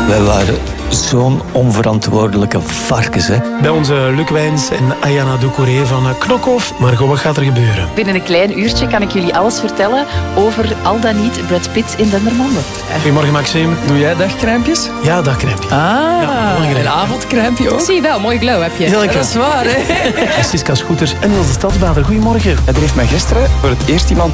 Wij waren zo'n onverantwoordelijke varkens, hè. Bij onze Luc Wijns en Ayana Doucouré van Knokhof. Margot, wat gaat er gebeuren? Binnen een klein uurtje kan ik jullie alles vertellen over al dan niet Brad Pitt in Dendermonde. Goedemorgen, Maxime. Doe jij dagcrèmpjes? Ja, dagcrèmpje. Een avondcrèmpje ook? Zie je wel, mooi glow heb je. Heel lekker. Dat is waar, hè? Siska Scooters en Niels de Stadsbader. Goedemorgen. Er heeft mij gisteren voor het eerst iemand